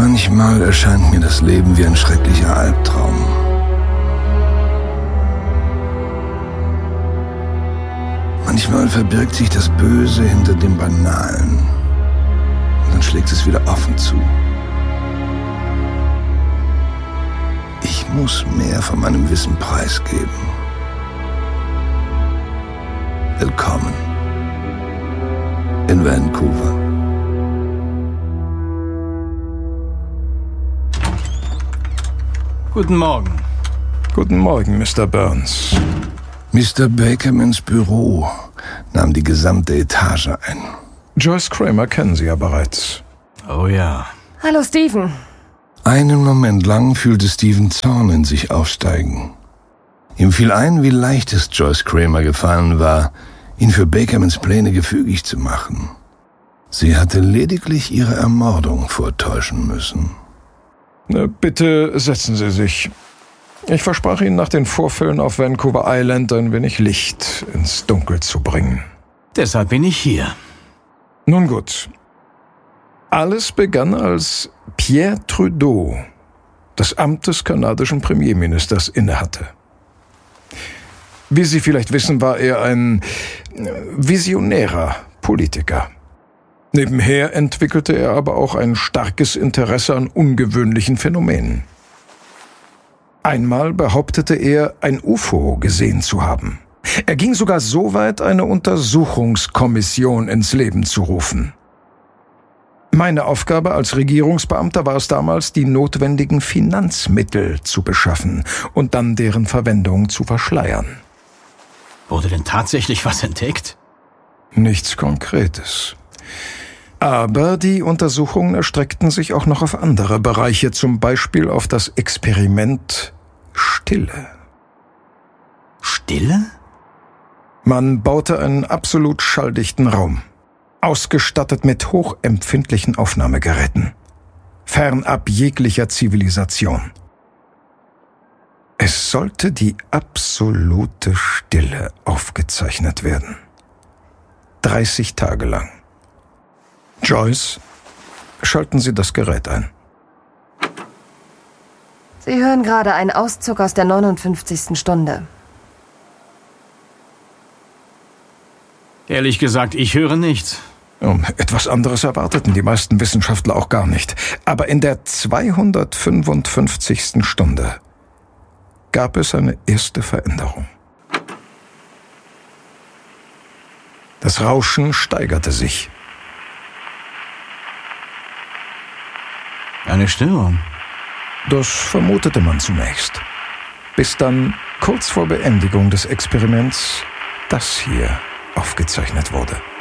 Manchmal erscheint mir das Leben wie ein schrecklicher Albtraum. Manchmal verbirgt sich das Böse hinter dem Banalen. Und dann schlägt es wieder offen zu. Ich muss mehr von meinem Wissen preisgeben. Willkommen in Vancouver. Guten Morgen. Guten Morgen, Mr. Burns. Mr. Bakermans Büro nahm die gesamte Etage ein. Joyce Kramer kennen Sie ja bereits. Oh ja. Hallo, Stephen. Einen Moment lang fühlte Stephen Zorn in sich aufsteigen. Ihm fiel ein, wie leicht es Joyce Kramer gefallen war, ihn für Bakermans Pläne gefügig zu machen. Sie hatte lediglich ihre Ermordung vortäuschen müssen. Bitte setzen Sie sich. Ich versprach Ihnen nach den Vorfällen auf Vancouver Island ein wenig Licht ins Dunkel zu bringen. Deshalb bin ich hier. Nun gut. Alles begann, als Pierre Trudeau das Amt des kanadischen Premierministers innehatte. Wie Sie vielleicht wissen, war er ein visionärer Politiker. Nebenher entwickelte er aber auch ein starkes Interesse an ungewöhnlichen Phänomenen. Einmal behauptete er, ein UFO gesehen zu haben. Er ging sogar so weit, eine Untersuchungskommission ins Leben zu rufen. Meine Aufgabe als Regierungsbeamter war es damals, die notwendigen Finanzmittel zu beschaffen und dann deren Verwendung zu verschleiern. Wurde denn tatsächlich was entdeckt? Nichts Konkretes. Aber die Untersuchungen erstreckten sich auch noch auf andere Bereiche, zum Beispiel auf das Experiment Stille. Stille? Man baute einen absolut schalldichten Raum, ausgestattet mit hochempfindlichen Aufnahmegeräten, fernab jeglicher Zivilisation. Es sollte die absolute Stille aufgezeichnet werden. 30 Tage lang. Joyce, schalten Sie das Gerät ein. Sie hören gerade einen Auszug aus der 59. Stunde. Ehrlich gesagt, ich höre nichts. Etwas anderes erwarteten die meisten Wissenschaftler auch gar nicht. Aber in der 255. Stunde gab es eine erste Veränderung. Das Rauschen steigerte sich. Eine Störung. Das vermutete man zunächst. Bis dann, kurz vor Beendigung des Experiments, das hier aufgezeichnet wurde.